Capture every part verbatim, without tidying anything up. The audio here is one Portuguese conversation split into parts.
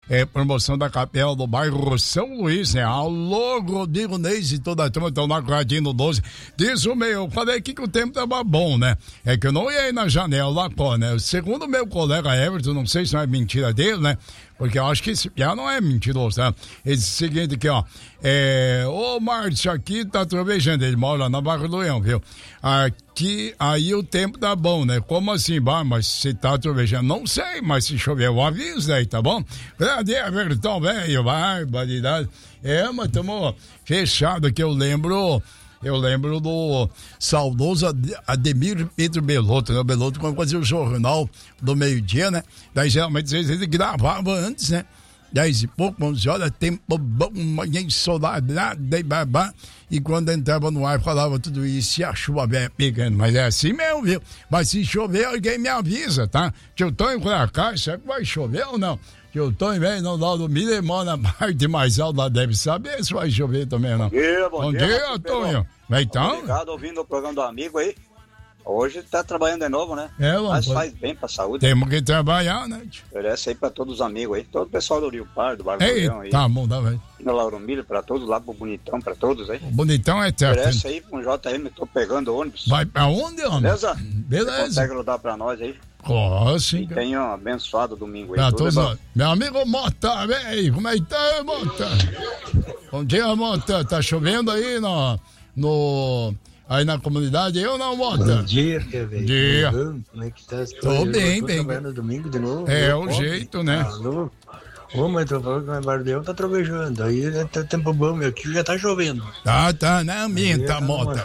é, promoção da Capela do bairro São Luís, né? Alô, Rodrigo Neis e toda a turma estão lá com o radinho no doze. Diz o meu, falei aqui que o tempo tava bom, né? É que eu não ia ir na janela lá, pô, né? Segundo o meu colega Everton, não sei se não é mentira dele, né? Porque eu acho que esse piá não é mentiroso, tá? Ele disse o seguinte aqui, ó. É, ô Márcio, aqui tá trovejando. Ele mora lá na Barra do Leão, viu? Aqui, aí o tempo tá bom, né? Como assim, bah, mas se tá trovejando? Não sei, mas se chover eu aviso aí, tá bom? Grande Everton, velho, barbaridade. É, mas tamo fechado aqui, eu lembro... Eu lembro do saudoso Ademir Pedro Belotto, né? O Belotto, quando fazia o jornal do meio-dia, né? Daí geralmente ele gravava antes, né? Dez e pouco, onze horas, tempo bom, manhã ensolarada, e babá. E quando entrava no ar, falava tudo isso, e a chuva bem pegando. Mas é assim mesmo, viu? Mas se chover, alguém me avisa, tá? Tio Tonho pra cá, será que vai chover ou não? Tio Tonho vem no lado do Milemão, na parte mais alta, deve saber se vai chover também ou não. Bom dia, bom, bom dia, dia Tonho. Então? Obrigado, ouvindo o programa do amigo aí. Hoje tá trabalhando de novo, né? É, mas pode... faz bem pra saúde. Temos que trabalhar, né? Oferece aí pra todos os amigos aí. Todo o pessoal do Rio Pardo, do Barco Ei, Leão aí. Tá bom, tá bem. No Lauro Milho, pra todos lá, pro Bonitão, pra todos aí. O Bonitão é certo. Oferece aí com o J M, tô pegando ônibus. Vai pra onde, homem? Beleza? Beleza. Você consegue rodar pra nós aí? Oh, sim. E tenha um abençoado domingo aí. Pra Tudo todos, meu amigo Mota, velho, como é que tá, Mota? Bom dia, Mota. Tá chovendo aí no... no... Aí na comunidade, eu não, Mota. Bom dia, velho. Bom dia. Como é que tá? Tô bem, bem. No domingo de novo. É o jeito, né? Alô? Ô, mas tô falando que o Bardeão tá trovejando. Aí tá tempo bom, meu. Aqui já tá chovendo. Tá, tá, não minta, tá Mota.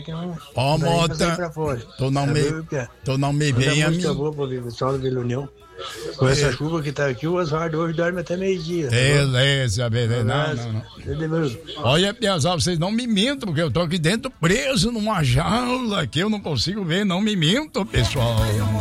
Ó, Mota. Tu não me, tu não me vem a mim. Eu vou pro pessoal do Vila União. Com essa é. chuva que tá aqui, o Oswaldo hoje dorme até meio-dia. Beleza, beleza. Não, não, não. Olha, Piazal, vocês não me mintam, porque eu tô aqui dentro preso numa jaula que eu não consigo ver. Não me mintam, pessoal.